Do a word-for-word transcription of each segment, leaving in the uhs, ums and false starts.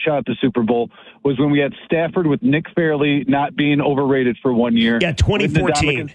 shot at the Super Bowl was when we had Stafford with Nick Fairley not being overrated for one year. Yeah, twenty fourteen.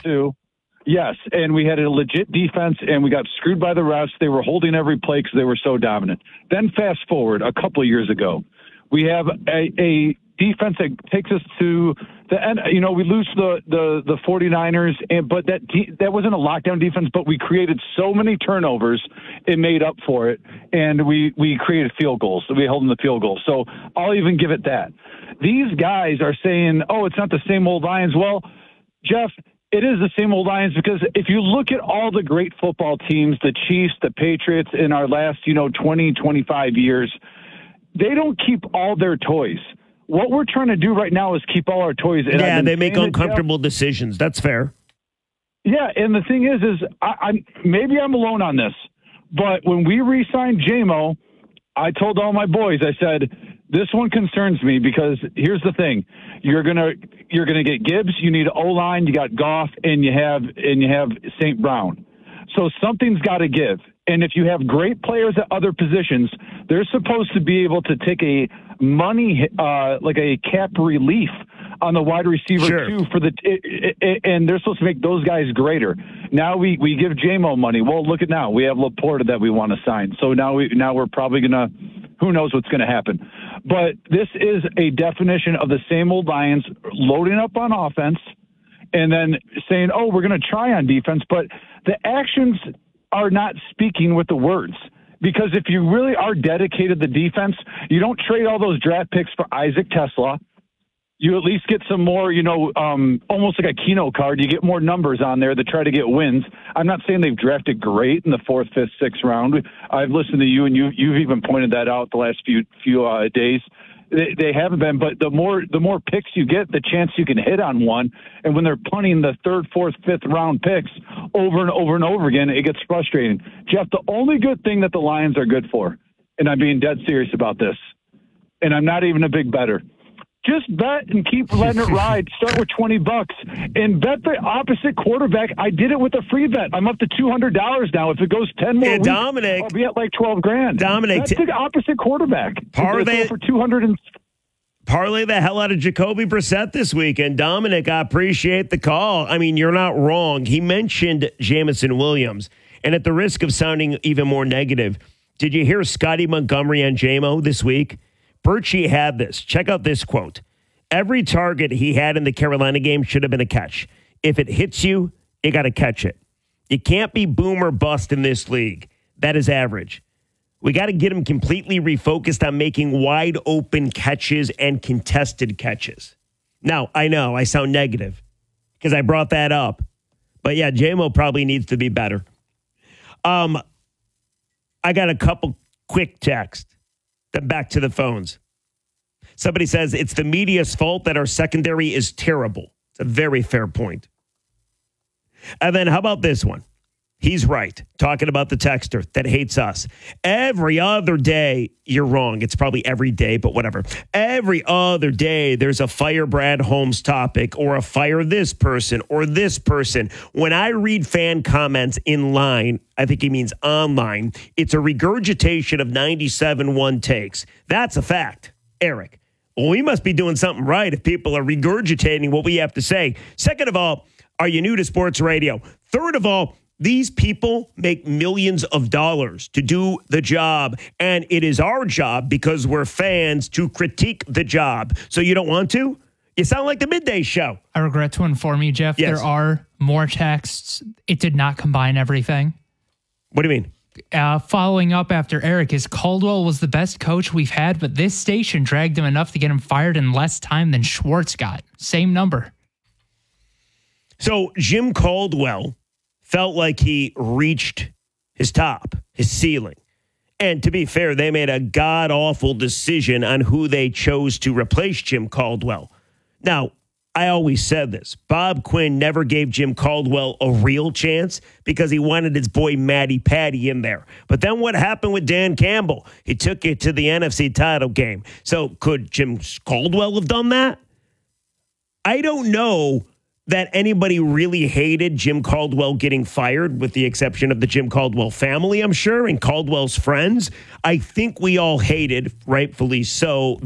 Yes, and we had a legit defense, and we got screwed by the refs. They were holding every play because they were so dominant. Then fast forward a couple of years ago, we have a, a defense that takes us to the end. You know, we lose the the, the 49ers, and, but that de- that wasn't a lockdown defense, but we created so many turnovers, it made up for it, and we, we created field goals. So we held them the field goals. So I'll even give it that. These guys are saying, oh, it's not the same old Lions. Well, Jeff, it is the same old Lions because if you look at all the great football teams, the Chiefs, the Patriots in our last, you know, twenty, twenty-five years, they don't keep all their toys. What we're trying to do right now is keep all our toys. And yeah, they make uncomfortable it, decisions. That's fair. Yeah, and the thing is, is I, I'm maybe I'm alone on this, but when we re-signed J-Mo, I told all my boys, I said, this one concerns me because here's the thing: you're gonna you're gonna get Gibbs, you need O-line, you got Goff, and you have and you have Saint Brown. So something's got to give. And if you have great players at other positions, they're supposed to be able to take a money uh, like a cap relief on the wide receiver sure. too for the it, it, and they're supposed to make those guys greater. Now we, we give J-Mo money. Well, look at now we have Laporta that we want to sign. So now we now we're probably gonna who knows what's gonna happen. But this is a definition of the same old Lions loading up on offense and then saying, oh, we're gonna try on defense, but the actions are not speaking with the words. Because if you really are dedicated to defense, you don't trade all those draft picks for Isaac Tesla. You at least get some more, you know, um, almost like a Keno card. You get more numbers on there to try to get wins. I'm not saying they've drafted great in the fourth, fifth, sixth round. I've listened to you, and you, you've even pointed that out the last few few uh, days. They, they haven't been, but the more the more picks you get, the chance you can hit on one. And when they're punting the third, fourth, fifth round picks over and over and over again, it gets frustrating. Jeff, the only good thing that the Lions are good for, and I'm being dead serious about this, and I'm not even a big bettor, just bet and keep letting it ride. Start with twenty bucks and bet the opposite quarterback. I did it with a free bet. I'm up to two hundred dollars now. If it goes ten more yeah, weeks, Dominic, I'll be at like twelve grand. Dominic, that's the opposite quarterback. Parlay for two hundred and parlay the hell out of Jacoby Brissett this weekend. Dominic, I appreciate the call. I mean, you're not wrong. He mentioned Jameson Williams, and at the risk of sounding even more negative, did you hear Scotty Montgomery and J-Mo this week? Birchie had this. Check out this quote. Every target he had in the Carolina game should have been a catch. If it hits you, you got to catch it. You can't be boom or bust in this league. That is average. We got to get him completely refocused on making wide open catches and contested catches. Now, I know I sound negative because I brought that up. But yeah, J-Mo probably needs to be better. Um, I got a couple quick texts. Then back to the phones. Somebody says it's the media's fault that our secondary is terrible. It's a very fair point. And then how about this one? He's right, talking about the texter that hates us. Every other day, you're wrong. It's probably every day, but whatever. Every other day, there's a fire Brad Holmes topic or a fire this person or this person. When I read fan comments in line, I think he means online, it's a regurgitation of ninety-seven one takes. That's a fact, Eric. Well, we must be doing something right if people are regurgitating what we have to say. Second of all, are you new to sports radio? Third of all, these people make millions of dollars to do the job, and it is our job because we're fans to critique the job. So you don't want to? You sound like the midday show. I regret to inform you, Jeff, yes. There are more texts. It did not combine everything. What do you mean? Uh, following up after Eric, is Caldwell was the best coach we've had, but this station dragged him enough to get him fired in less time than Schwartz got. Same number. So Jim Caldwell felt like he reached his top, his ceiling. And to be fair, they made a god-awful decision on who they chose to replace Jim Caldwell. Now, I always said this. Bob Quinn never gave Jim Caldwell a real chance because he wanted his boy Matty Patty in there. But then what happened with Dan Campbell? He took it to the N F C title game. So could Jim Caldwell have done that? I don't know that anybody really hated Jim Caldwell getting fired, with the exception of the Jim Caldwell family, I'm sure, and Caldwell's friends. I think we all hated, rightfully so,